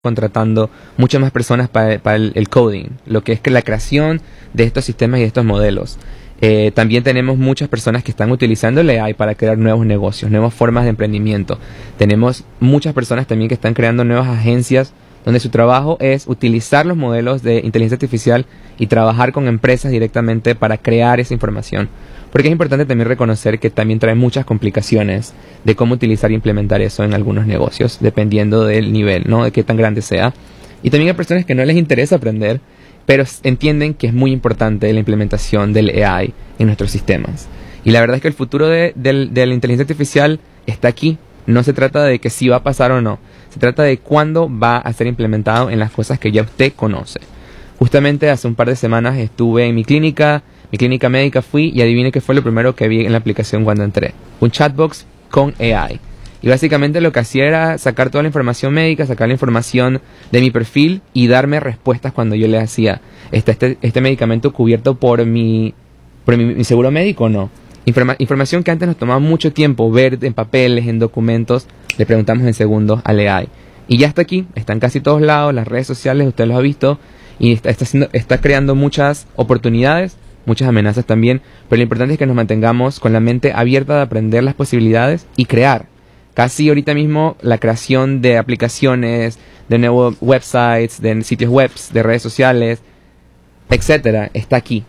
contratando muchas más personas para el coding, lo que es que la creación de estos sistemas y de estos modelos. También tenemos muchas personas que están utilizando el AI para crear nuevos negocios, nuevas formas de emprendimiento. Tenemos muchas personas también que están creando nuevas agencias donde su trabajo es utilizar los modelos de inteligencia artificial y trabajar con empresas directamente para crear esa información. Porque es importante también reconocer que también trae muchas complicaciones de cómo utilizar e implementar eso en algunos negocios, dependiendo del nivel, ¿no? De qué tan grande sea. Y también hay personas que no les interesa aprender, pero entienden que es muy importante la implementación del AI en nuestros sistemas. Y la verdad es que el futuro de la inteligencia artificial está aquí. No se trata de que si va a pasar o no. Se trata de cuándo va a ser implementado en las cosas que ya usted conoce. Justamente hace un par de semanas estuve en mi clínica médica fui y adivine qué fue lo primero que vi en la aplicación cuando entré. Un chatbox con AI. Y básicamente lo que hacía era sacar toda la información médica, sacar la información de mi perfil y darme respuestas cuando yo le hacía este medicamento cubierto por mi seguro médico o no. Información que antes nos tomaba mucho tiempo ver en papeles, en documentos, le preguntamos en segundos al AI. Y ya está aquí, está en casi todos lados, las redes sociales, usted los ha visto, y está creando muchas oportunidades, muchas amenazas también, pero lo importante es que nos mantengamos con la mente abierta de aprender las posibilidades y crear. Casi ahorita mismo la creación de aplicaciones, de nuevos websites, de sitios web, de redes sociales, etcétera, está aquí.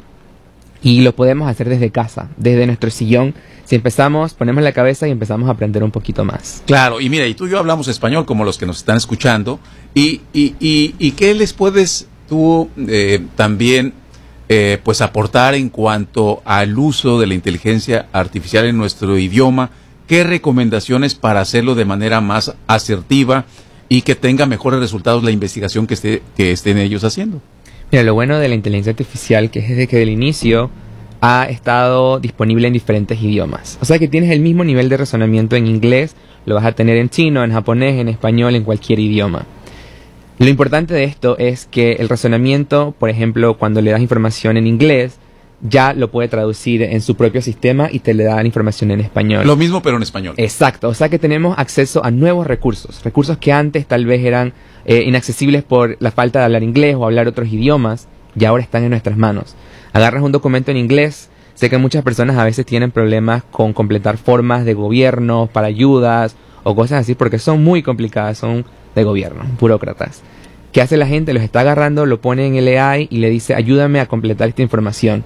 Y lo podemos hacer desde casa, desde nuestro sillón. Si empezamos, ponemos la cabeza y empezamos a aprender un poquito más. Claro, y mira, y tú y yo hablamos español como los que nos están escuchando. ¿Y qué les puedes tú también pues aportar en cuanto al uso de la inteligencia artificial en nuestro idioma? ¿Qué recomendaciones para hacerlo de manera más asertiva y que tenga mejores resultados la investigación que estén ellos haciendo? Mira, lo bueno de la inteligencia artificial que es desde que del inicio ha estado disponible en diferentes idiomas. O sea que tienes el mismo nivel de razonamiento en inglés, lo vas a tener en chino, en japonés, en español, en cualquier idioma. Lo importante de esto es que el razonamiento, por ejemplo, cuando le das información en inglés, ya lo puede traducir en su propio sistema y te le da la información en español. Lo mismo, pero en español. Exacto, o sea que tenemos acceso a nuevos recursos que antes tal vez eran inaccesibles por la falta de hablar inglés o hablar otros idiomas, y ahora están en nuestras manos. Agarras un documento en inglés, sé que muchas personas a veces tienen problemas con completar formas de gobierno para ayudas o cosas así porque son muy complicadas, son de gobierno, burócratas. ¿Qué hace la gente? Los está agarrando, lo pone en el AI y le dice, ayúdame a completar esta información.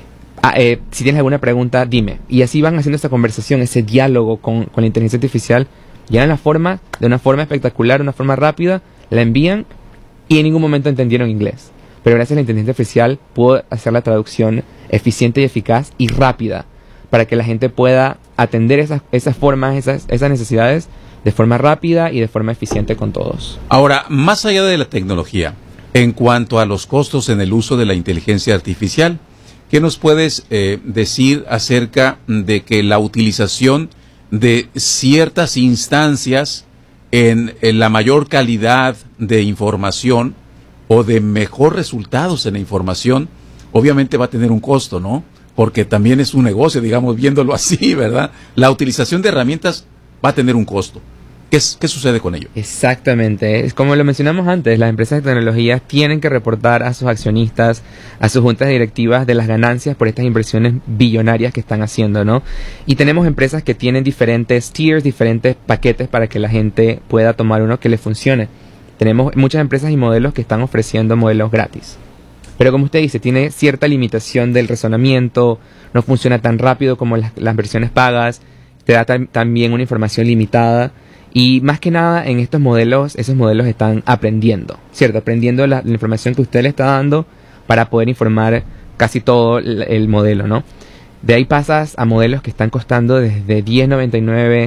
Si tienes alguna pregunta, dime. Y así van haciendo esta conversación, ese diálogo con la inteligencia artificial. Llenan la forma de una forma espectacular, de una forma rápida, la envían y en ningún momento entendieron inglés. Pero gracias a la inteligencia artificial puedo hacer la traducción eficiente y eficaz y rápida para que la gente pueda atender esas formas, esas necesidades de forma rápida y de forma eficiente con todos. Ahora, más allá de la tecnología, en cuanto a los costos en el uso de la inteligencia artificial, ¿qué nos puedes decir acerca de que la utilización de ciertas instancias en la mayor calidad de información o de mejor resultados en la información, obviamente va a tener un costo, ¿no? Porque también es un negocio, digamos, viéndolo así, ¿verdad? La utilización de herramientas va a tener un costo. ¿Qué sucede con ello? Exactamente. Como lo mencionamos antes, las empresas de tecnología tienen que reportar a sus accionistas, a sus juntas directivas de las ganancias por estas inversiones billonarias que están haciendo, ¿no? Y tenemos empresas que tienen diferentes tiers, diferentes paquetes para que la gente pueda tomar uno que le funcione. Tenemos muchas empresas y modelos que están ofreciendo modelos gratis. Pero como usted dice, tiene cierta limitación del razonamiento, no funciona tan rápido como las versiones pagas, te da también una información limitada. Y más que nada en estos modelos, esos modelos están aprendiendo, ¿cierto? Aprendiendo la información que usted le está dando para poder informar casi todo el modelo, ¿no? De ahí pasas a modelos que están costando desde $10.99,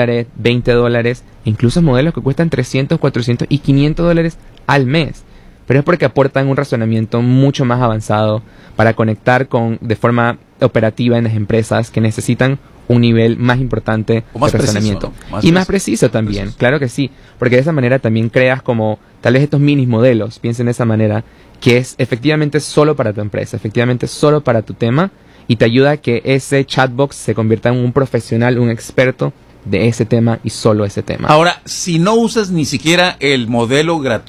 $20, incluso modelos que cuestan $300, $400 y $500 al mes. Pero es porque aportan un razonamiento mucho más avanzado para conectar de forma operativa en las empresas que necesitan un nivel más importante de razonamiento. Preciso, ¿no? Y más preciso también, preciso. Claro que sí, porque de esa manera también creas como tal vez estos mini modelos, piensen de esa manera, que es efectivamente solo para tu empresa, efectivamente solo para tu tema, y te ayuda a que ese chatbox se convierta en un profesional, un experto de ese tema y solo ese tema. Ahora, si no usas ni siquiera el modelo gratuito,